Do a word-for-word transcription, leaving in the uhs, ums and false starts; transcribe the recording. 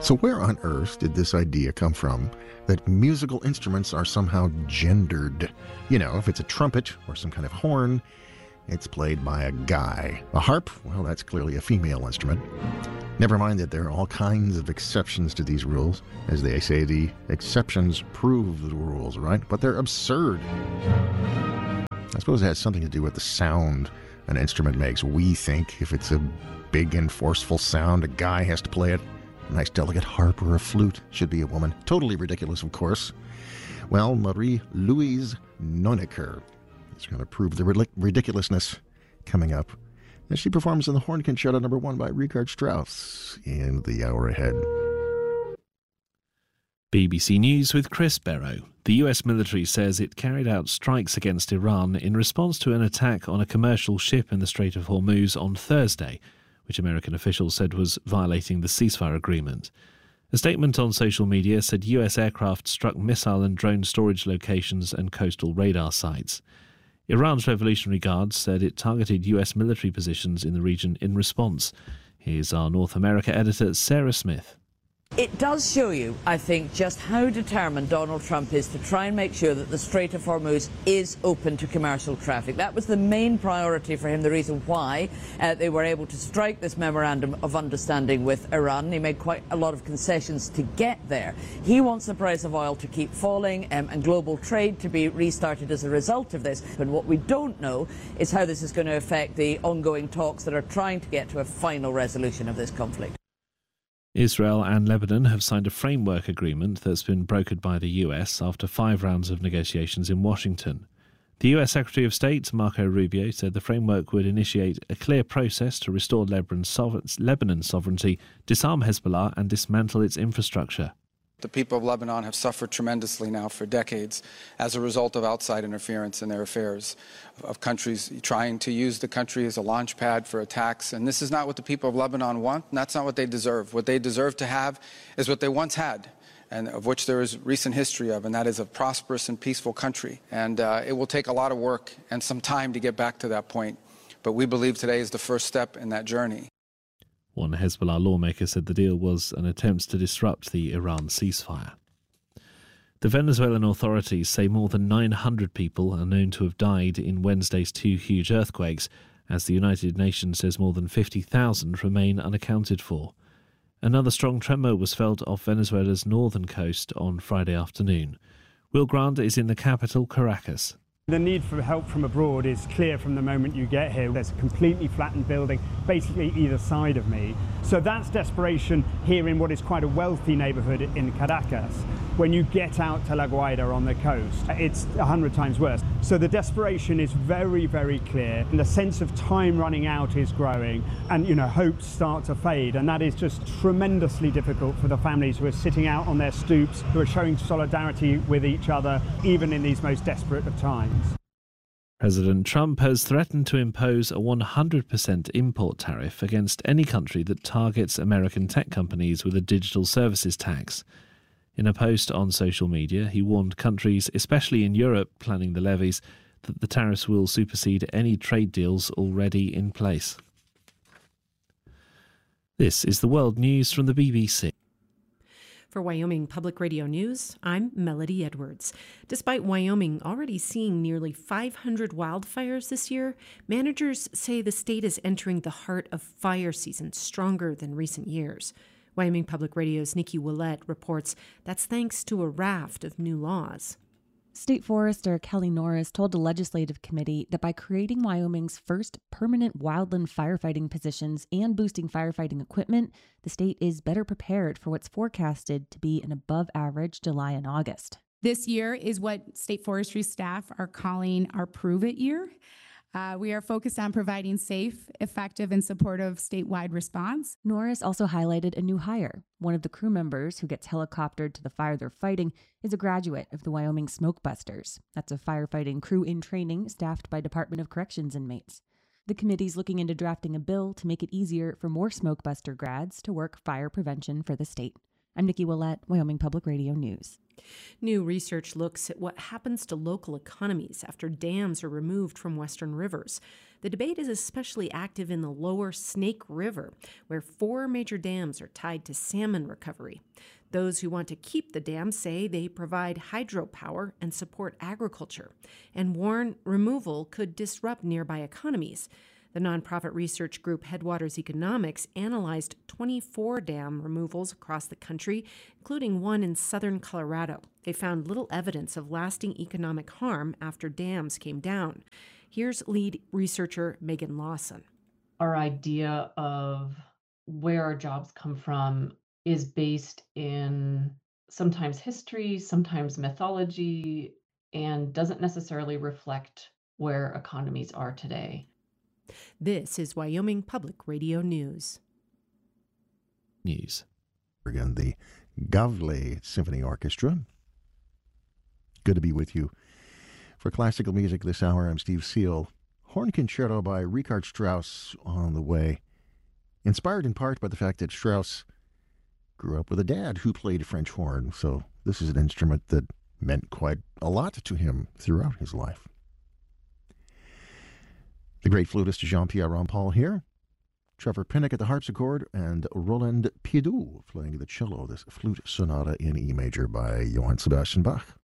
So where on earth did this idea come from that musical instruments are somehow gendered? You know, if it's a trumpet or some kind of horn, it's played by a guy. A harp, well, that's clearly a female instrument. Never mind that there are all kinds of exceptions to these rules. As they say, the exceptions prove the rules, right? But they're absurd. I suppose it has something to do with the sound an instrument makes. We think if it's a big and forceful sound, a guy has to play it. A nice delicate harp or a flute should be a woman. Totally ridiculous, of course. Well, Marie-Louise Nonecker is going to prove the ridic- ridiculousness coming up as she performs in the Horn Concerto number one by Richard Strauss in the hour ahead. B B C News with Chris Barrow. The U S military says it carried out strikes against Iran in response to an attack on a commercial ship in the Strait of Hormuz on Thursday, which American officials said was violating the ceasefire agreement. A statement on social media said U S aircraft struck missile and drone storage locations and coastal radar sites. Iran's Revolutionary Guard said it targeted U S military positions in the region in response. Here's our North America editor, Sarah Smith. It does show you, I think, just how determined Donald Trump is to try and make sure that the Strait of Hormuz is open to commercial traffic. That was the main priority for him, the reason why uh, they were able to strike this memorandum of understanding with Iran. He made quite a lot of concessions to get there. He wants the price of oil to keep falling um, and global trade to be restarted as a result of this. And what we don't know is how this is going to affect the ongoing talks that are trying to get to a final resolution of this conflict. Israel and Lebanon have signed a framework agreement that's been brokered by the U S after five rounds of negotiations in Washington. The U S Secretary of State, Marco Rubio, said the framework would initiate a clear process to restore Lebanon's sovereignty, disarm Hezbollah and dismantle its infrastructure. The people of Lebanon have suffered tremendously now for decades as a result of outside interference in their affairs, of countries trying to use the country as a launch pad for attacks. And this is not what the people of Lebanon want, and that's not what they deserve. What they deserve to have is what they once had, and of which there is recent history of, and that is a prosperous and peaceful country. And uh, it will take a lot of work and some time to get back to that point. But we believe today is the first step in that journey. One Hezbollah lawmaker said the deal was an attempt to disrupt the Iran ceasefire. The Venezuelan authorities say more than nine hundred people are known to have died in Wednesday's two huge earthquakes, as the United Nations says more than fifty thousand remain unaccounted for. Another strong tremor was felt off Venezuela's northern coast on Friday afternoon. Will Grant is in the capital, Caracas. The need for help from abroad is clear from the moment you get here. There's a completely flattened building basically either side of me. So that's desperation here in what is quite a wealthy neighborhood in Caracas. When you get out to La Guaira on the coast, it's a hundred times worse. So the desperation is very, very clear, and the sense of time running out is growing, and you know, hopes start to fade, and that is just tremendously difficult for the families who are sitting out on their stoops, who are showing solidarity with each other, even in these most desperate of times. President Trump has threatened to impose a one hundred percent import tariff against any country that targets American tech companies with a digital services tax. In a post on social media, he warned countries, especially in Europe, planning the levies, that the tariffs will supersede any trade deals already in place. This is the World News from the B B C. For Wyoming Public Radio News, I'm Melody Edwards. Despite Wyoming already seeing nearly five hundred wildfires this year, managers say the state is entering the heart of fire season stronger than recent years. Wyoming Public Radio's Nikki Willett reports that's thanks to a raft of new laws. State Forester Kelly Norris told a legislative committee that by creating Wyoming's first permanent wildland firefighting positions and boosting firefighting equipment, the state is better prepared for what's forecasted to be an above-average July and August. This year is what state forestry staff are calling our Prove It year. Uh, we are focused on providing safe, effective, and supportive statewide response. Norris also highlighted a new hire. One of the crew members who gets helicoptered to the fire they're fighting is a graduate of the Wyoming Smokebusters. That's a firefighting crew in training staffed by Department of Corrections inmates. The committee's looking into drafting a bill to make it easier for more Smokebuster grads to work fire prevention for the state. I'm Nikki Willett, Wyoming Public Radio News. New research looks at what happens to local economies after dams are removed from western rivers. The debate is especially active in the lower Snake River, where four major dams are tied to salmon recovery. Those who want to keep the dams say they provide hydropower and support agriculture, and warn removal could disrupt nearby economies. The nonprofit research group Headwaters Economics analyzed twenty-four dam removals across the country, including one in southern Colorado. They found little evidence of lasting economic harm after dams came down. Here's lead researcher Megan Lawson. Our idea of where our jobs come from is based in sometimes history, sometimes mythology, and doesn't necessarily reflect where economies are today. This is Wyoming Public Radio News. News. Again, the Gavle Symphony Orchestra. Good to be with you. For classical music this hour, I'm Steve Seal. Horn Concerto by Richard Strauss on the way. Inspired in part by the fact that Strauss grew up with a dad who played French horn, so this is an instrument that meant quite a lot to him throughout his life. The great flutist Jean-Pierre Rampal here. Trevor Pinnock at the harpsichord and Roland Pidoux playing the cello, this flute sonata in E major by Johann Sebastian Bach.